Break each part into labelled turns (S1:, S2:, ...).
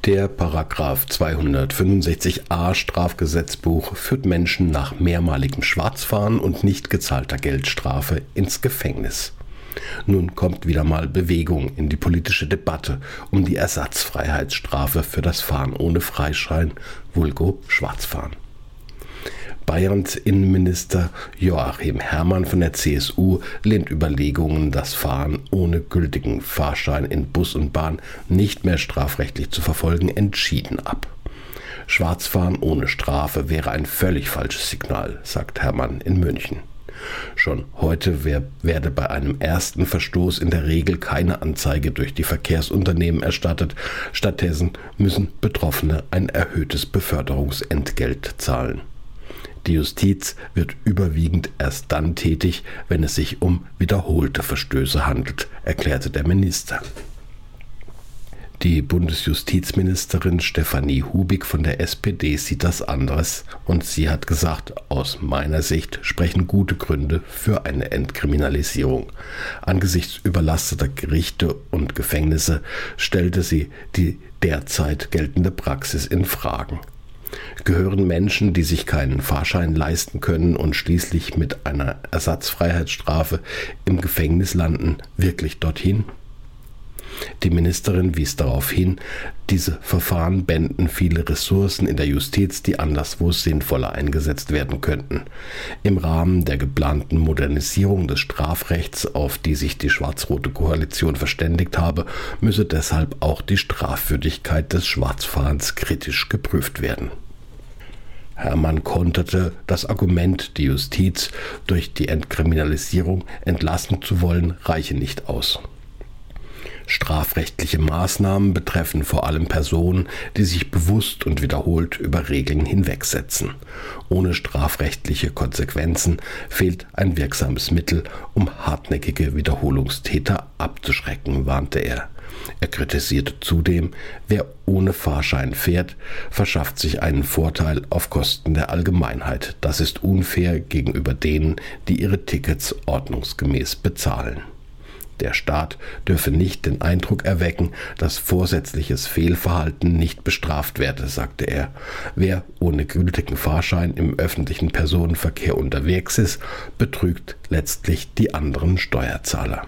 S1: Der Paragraph 265a Strafgesetzbuch führt Menschen nach mehrmaligem Schwarzfahren und nicht gezahlter Geldstrafe ins Gefängnis. Nun kommt wieder mal Bewegung in die politische Debatte um die Ersatzfreiheitsstrafe für das Fahren ohne Freischein, vulgo Schwarzfahren. Bayerns Innenminister Joachim Herrmann von der CSU lehnt Überlegungen, das Fahren ohne gültigen Fahrschein in Bus und Bahn nicht mehr strafrechtlich zu verfolgen, entschieden ab. Schwarzfahren ohne Strafe wäre ein völlig falsches Signal, sagt Herrmann in München. Schon heute werde bei einem ersten Verstoß in der Regel keine Anzeige durch die Verkehrsunternehmen erstattet. Stattdessen müssen Betroffene ein erhöhtes Beförderungsentgelt zahlen. Die Justiz wird überwiegend erst dann tätig, wenn es sich um wiederholte Verstöße handelt, erklärte der Minister. Die Bundesjustizministerin Stefanie Hubig von der SPD sieht das anders und sie hat gesagt, aus meiner Sicht sprechen gute Gründe für eine Entkriminalisierung. Angesichts überlasteter Gerichte und Gefängnisse stellte sie die derzeit geltende Praxis in Fragen. Gehören Menschen, die sich keinen Fahrschein leisten können und schließlich mit einer Ersatzfreiheitsstrafe im Gefängnis landen, wirklich dorthin? Die Ministerin wies darauf hin, diese Verfahren bänden viele Ressourcen in der Justiz, die anderswo sinnvoller eingesetzt werden könnten. Im Rahmen der geplanten Modernisierung des Strafrechts, auf die sich die schwarz-rote Koalition verständigt habe, müsse deshalb auch die Strafwürdigkeit des Schwarzfahrens kritisch geprüft werden. Herrmann konterte das Argument, die Justiz durch die Entkriminalisierung entlasten zu wollen, reiche nicht aus. Strafrechtliche Maßnahmen betreffen vor allem Personen, die sich bewusst und wiederholt über Regeln hinwegsetzen. Ohne strafrechtliche Konsequenzen fehlt ein wirksames Mittel, um hartnäckige Wiederholungstäter abzuschrecken, warnte er. Er kritisierte zudem, wer ohne Fahrschein fährt, verschafft sich einen Vorteil auf Kosten der Allgemeinheit. Das ist unfair gegenüber denen, die ihre Tickets ordnungsgemäß bezahlen. Der Staat dürfe nicht den Eindruck erwecken, dass vorsätzliches Fehlverhalten nicht bestraft werde, sagte er. Wer ohne gültigen Fahrschein im öffentlichen Personenverkehr unterwegs ist, betrügt letztlich die anderen Steuerzahler.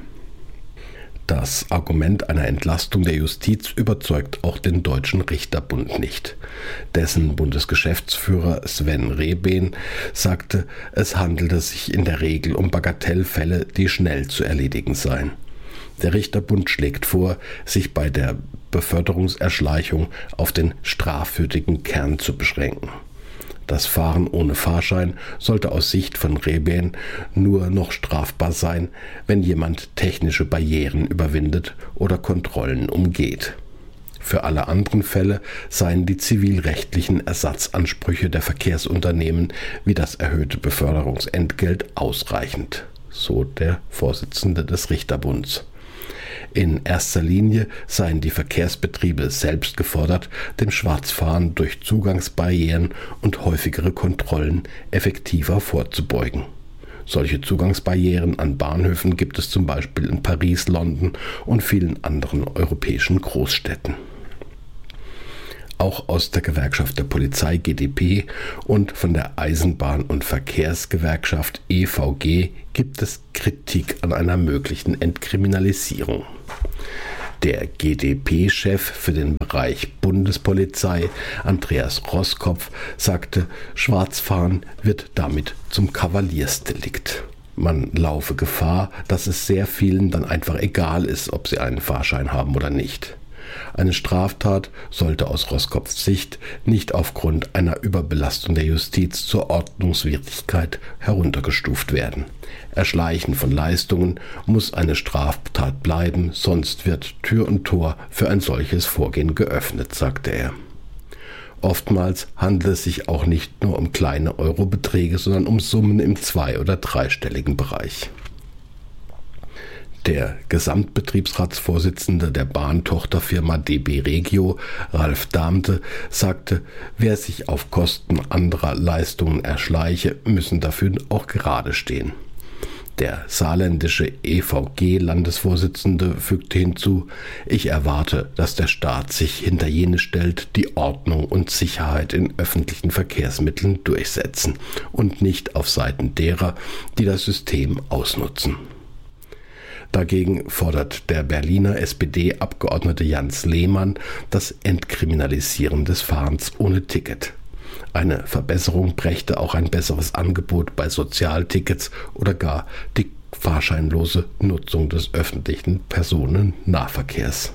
S1: Das Argument einer Entlastung der Justiz überzeugt auch den Deutschen Richterbund nicht. Dessen Bundesgeschäftsführer Sven Rehben sagte, es handelte sich in der Regel um Bagatellfälle, die schnell zu erledigen seien. Der Richterbund schlägt vor, sich bei der Beförderungserschleichung auf den strafwürdigen Kern zu beschränken. Das Fahren ohne Fahrschein sollte aus Sicht von Rehben nur noch strafbar sein, wenn jemand technische Barrieren überwindet oder Kontrollen umgeht. Für alle anderen Fälle seien die zivilrechtlichen Ersatzansprüche der Verkehrsunternehmen wie das erhöhte Beförderungsentgelt ausreichend, so der Vorsitzende des Richterbunds. In erster Linie seien die Verkehrsbetriebe selbst gefordert, dem Schwarzfahren durch Zugangsbarrieren und häufigere Kontrollen effektiver vorzubeugen. Solche Zugangsbarrieren an Bahnhöfen gibt es zum Beispiel in Paris, London und vielen anderen europäischen Großstädten. Auch aus der Gewerkschaft der Polizei GdP und von der Eisenbahn- und Verkehrsgewerkschaft EVG gibt es Kritik an einer möglichen Entkriminalisierung. Der GdP-Chef für den Bereich Bundespolizei, Andreas Roskopf, sagte, Schwarzfahren wird damit zum Kavaliersdelikt. Man laufe Gefahr, dass es sehr vielen dann einfach egal ist, ob sie einen Fahrschein haben oder nicht. Eine Straftat sollte aus Roskopfs Sicht nicht aufgrund einer Überbelastung der Justiz zur Ordnungswidrigkeit heruntergestuft werden. Erschleichen von Leistungen muss eine Straftat bleiben, sonst wird Tür und Tor für ein solches Vorgehen geöffnet, sagte er. Oftmals handelt es sich auch nicht nur um kleine Eurobeträge, sondern um Summen im zwei- oder dreistelligen Bereich. Der Gesamtbetriebsratsvorsitzende der Bahntochterfirma DB Regio, Ralf Damte, sagte, wer sich auf Kosten anderer Leistungen erschleiche, müssen dafür auch gerade stehen. Der saarländische EVG-Landesvorsitzende fügte hinzu: Ich erwarte, dass der Staat sich hinter jene stellt, die Ordnung und Sicherheit in öffentlichen Verkehrsmitteln durchsetzen und nicht auf Seiten derer, die das System ausnutzen. Dagegen fordert der Berliner SPD-Abgeordnete Jans Lehmann das Entkriminalisieren des Fahrens ohne Ticket. Eine Verbesserung brächte auch ein besseres Angebot bei Sozialtickets oder gar die fahrscheinlose Nutzung des öffentlichen Personennahverkehrs.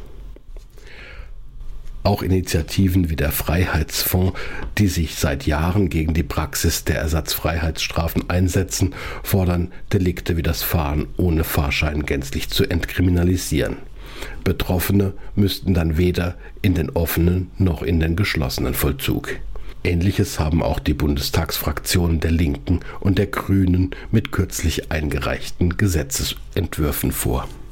S1: Auch Initiativen wie der Freiheitsfonds, die sich seit Jahren gegen die Praxis der Ersatzfreiheitsstrafen einsetzen, fordern, Delikte wie das Fahren ohne Fahrschein gänzlich zu entkriminalisieren. Betroffene müssten dann weder in den offenen noch in den geschlossenen Vollzug. Ähnliches haben auch die Bundestagsfraktionen der Linken und der Grünen mit kürzlich eingereichten Gesetzesentwürfen vor.